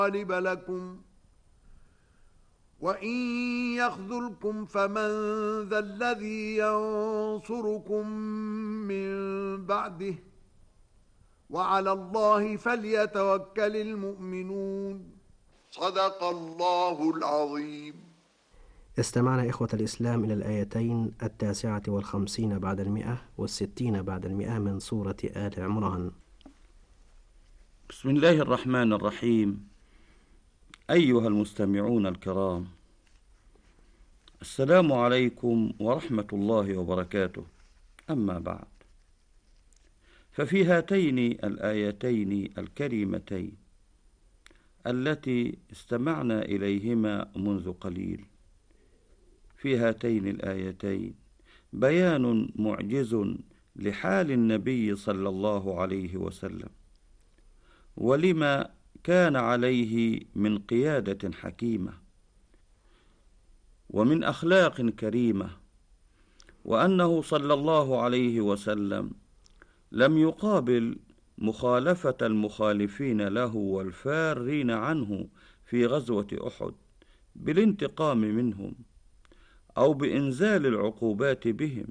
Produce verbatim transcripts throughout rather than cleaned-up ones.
غالب لكم وإن يخذلكم فمن ذا الذي ينصركم من بعده وعلى الله فليتوكل المؤمنون. صدق الله العظيم. استمعنا إخوة الإسلام إلى الآيتين التاسعة والخمسين بعد المئة والستين بعد المئة من سورة آل عمران. بسم الله الرحمن الرحيم. أيها المستمعون الكرام، السلام عليكم ورحمة الله وبركاته. أما بعد، ففي هاتين الآيتين الكريمتين التي استمعنا إليهما منذ قليل، في هاتين الآيتين بيان معجز لحال النبي صلى الله عليه وسلم، ولما كان عليه من قيادة حكيمة ومن أخلاق كريمة، وأنه صلى الله عليه وسلم لم يقابل مخالفة المخالفين له والفارين عنه في غزوة أحد بالانتقام منهم أو بإنزال العقوبات بهم،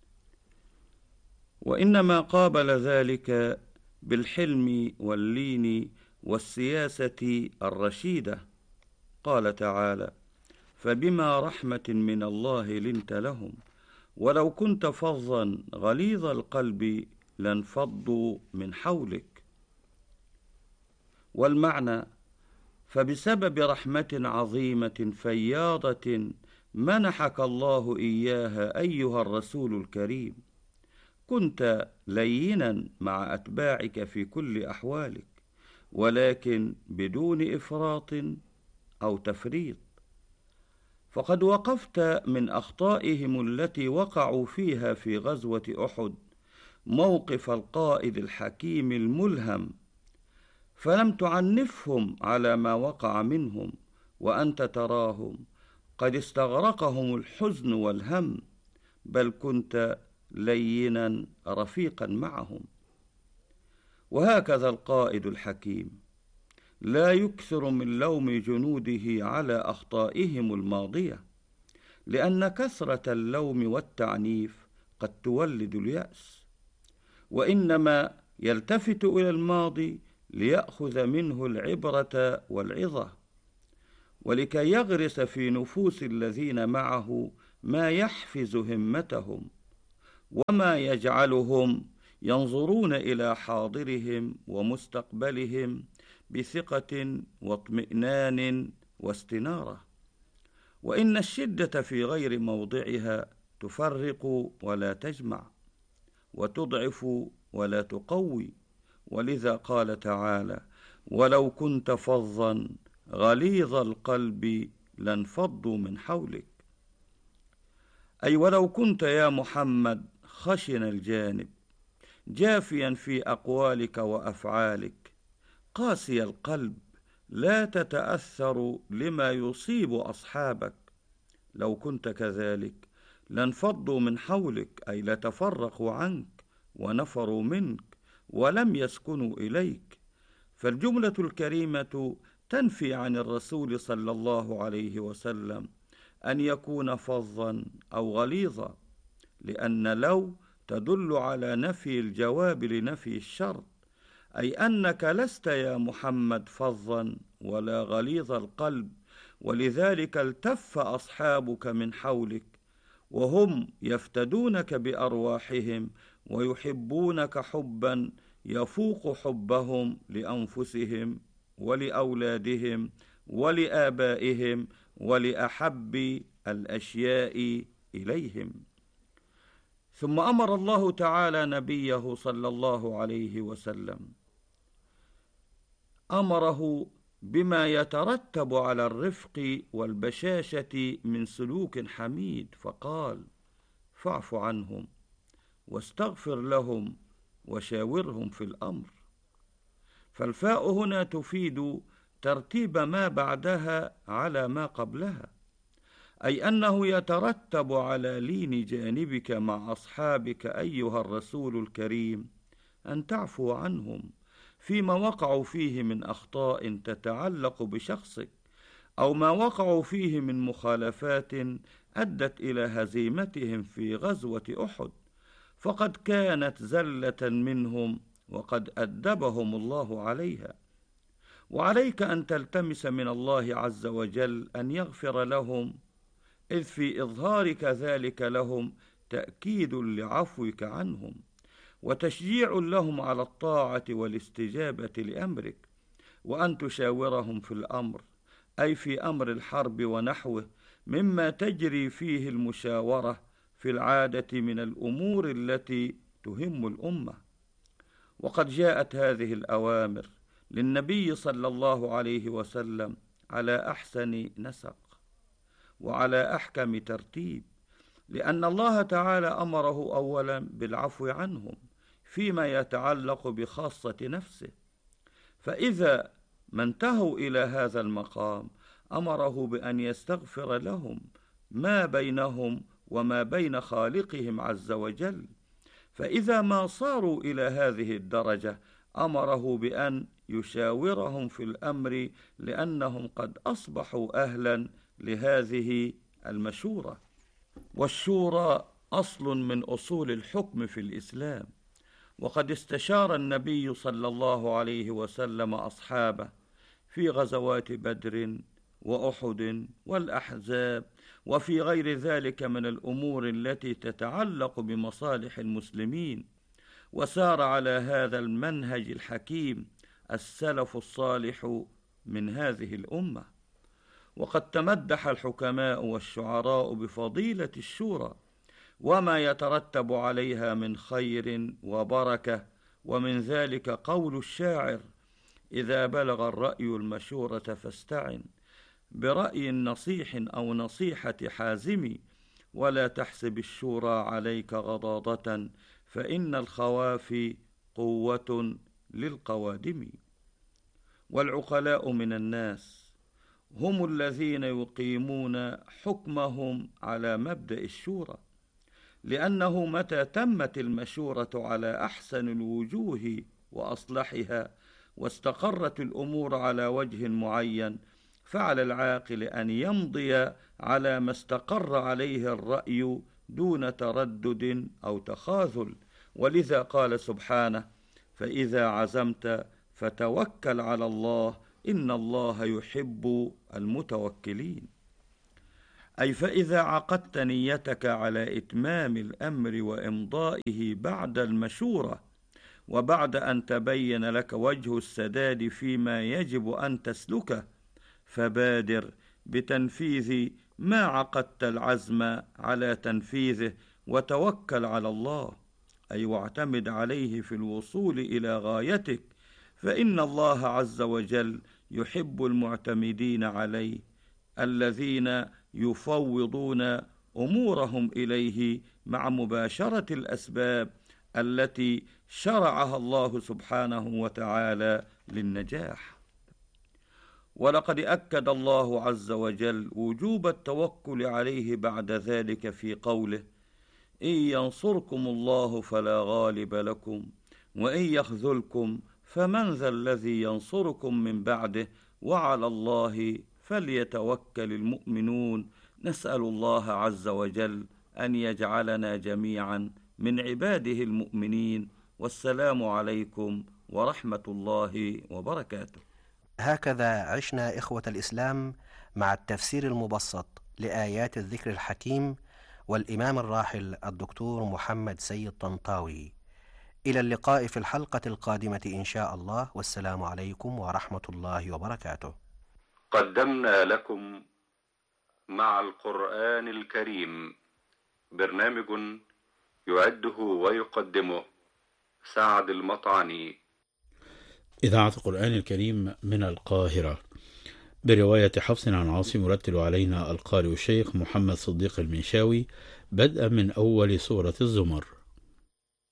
وإنما قابل ذلك بالحلم واللين والسياسة الرشيدة. قال تعالى: فبما رحمة من الله لنت لهم ولو كنت فظا غليظ القلب لانفضوا من حولك. والمعنى: فبسبب رحمة عظيمة فياضة منحك الله إياها أيها الرسول الكريم، كنت لينا مع أتباعك في كل أحوالك، ولكن بدون إفراط أو تفريط، فقد وقفت من أخطائهم التي وقعوا فيها في غزوة أحد موقف القائد الحكيم الملهم، فلم تعنفهم على ما وقع منهم وأنت تراهم قد استغرقهم الحزن والهم، بل كنت لينا رفيقا معهم. وهكذا القائد الحكيم لا يكثر من لوم جنوده على أخطائهم الماضية، لأن كثرة اللوم والتعنيف قد تولد اليأس، وإنما يلتفت إلى الماضي ليأخذ منه العبرة والعظة، ولكي يغرس في نفوس الذين معه ما يحفز همتهم وما يجعلهم ينظرون إلى حاضرهم ومستقبلهم بثقة واطمئنان واستنارة. وإن الشدة في غير موضعها تفرق ولا تجمع، وتضعف ولا تقوي، ولذا قال تعالى: ولو كنت فظا غليظ القلب لانفضوا من حولك، أي ولو كنت يا محمد خشن الجانب، جافيا في أقوالك وأفعالك، قاسي القلب، لا تتأثر لما يصيب أصحابك، لو كنت كذلك لانفضوا من حولك، أي لتفرقوا عنك ونفروا منك ولم يسكنوا إليك. فالجملة الكريمة تنفي عن الرسول صلى الله عليه وسلم أن يكون فظا أو غليظا، لأن لو تدل على نفي الجواب لنفي الشرط، أي أنك لست يا محمد فظا ولا غليظ القلب، ولذلك التف أصحابك من حولك وهم يفتدونك بأرواحهم ويحبونك حبا يفوق حبهم لأنفسهم ولأولادهم ولآبائهم ولأحب الأشياء إليهم. ثم أمر الله تعالى نبيه صلى الله عليه وسلم، أمره بما يترتب على الرفق والبشاشة من سلوك حميد، فقال: فاعف عنهم واستغفر لهم وشاورهم في الأمر. فالفاء هنا تفيد ترتيب ما بعدها على ما قبلها، أي أنه يترتب على لين جانبك مع أصحابك أيها الرسول الكريم أن تعفو عنهم فيما وقعوا فيه من أخطاء تتعلق بشخصك، أو ما وقعوا فيه من مخالفات أدت إلى هزيمتهم في غزوة أحد، فقد كانت زلة منهم وقد أدبهم الله عليها. وعليك أن تلتمس من الله عز وجل أن يغفر لهم، إذ في إظهارك ذلك لهم تأكيد لعفوك عنهم، وتشجيع لهم على الطاعة والاستجابة لأمرك، وأن تشاورهم في الأمر، أي في أمر الحرب ونحوه، مما تجري فيه المشاورة في العادة من الأمور التي تهم الأمة. وقد جاءت هذه الأوامر للنبي صلى الله عليه وسلم على أحسن نسق وعلى أحكم ترتيب، لأن الله تعالى أمره أولا بالعفو عنهم فيما يتعلق بخاصة نفسه، فإذا ما انتهوا إلى هذا المقام أمره بأن يستغفر لهم ما بينهم وما بين خالقهم عز وجل، فإذا ما صاروا إلى هذه الدرجة أمره بأن يشاورهم في الأمر، لأنهم قد أصبحوا أهلا لهذه المشورة. والشورى أصل من أصول الحكم في الإسلام، وقد استشار النبي صلى الله عليه وسلم أصحابه في غزوات بدر وأحد والأحزاب، وفي غير ذلك من الأمور التي تتعلق بمصالح المسلمين، وسار على هذا المنهج الحكيم السلف الصالح من هذه الأمة. وقد تمدح الحكماء والشعراء بفضيلة الشورى وما يترتب عليها من خير وبركة، ومن ذلك قول الشاعر: إذا بلغ الرأي المشورة فاستعن برأي نصيح أو نصيحة حازم، ولا تحسب الشورى عليك غضاضة، فإن الخوافي قوة للقوادم. والعقلاء من الناس هم الذين يقيمون حكمهم على مبدأ الشورى، لأنه متى تمت المشورة على أحسن الوجوه وأصلحها واستقرت الأمور على وجه معين، فعلى العاقل أن يمضي على ما استقر عليه الرأي دون تردد أو تخاذل. ولذا قال سبحانه: فإذا عزمت فتوكل على الله إن الله يحب المتوكلين. أي فإذا عقدت نيتك على إتمام الأمر وإمضائه بعد المشورة، وبعد أن تبين لك وجه السداد فيما يجب أن تسلكه، فبادر بتنفيذ ما عقدت العزم على تنفيذه، وتوكل على الله، أي واعتمد عليه في الوصول إلى غايتك، فإن الله عز وجل يحب المعتمدين عليه، الذين يفوضون أمورهم إليه مع مباشرة الأسباب التي شرعها الله سبحانه وتعالى للنجاح. ولقد أكد الله عز وجل وجوب التوكل عليه بعد ذلك في قوله: إن ينصركم الله فلا غالب لكم وإن يخذلكم فمن ذا الذي ينصركم من بعده وعلى الله فليتوكل المؤمنون. نسأل الله عز وجل أن يجعلنا جميعا من عباده المؤمنين، والسلام عليكم ورحمة الله وبركاته. هكذا عشنا إخوة الإسلام مع التفسير المبسط لآيات الذكر الحكيم والإمام الراحل الدكتور محمد سيد طنطاوي. إلى اللقاء في الحلقة القادمة إن شاء الله، والسلام عليكم ورحمة الله وبركاته. قدمنا لكم مع القرآن الكريم برنامج يعده ويقدمه سعد المطعني. إذاعة القرآن الكريم من القاهرة برواية حفص عن عاصم، يرتل علينا القارئ الشيخ محمد صديق المنشاوي بدءا من أول سورة الزمر.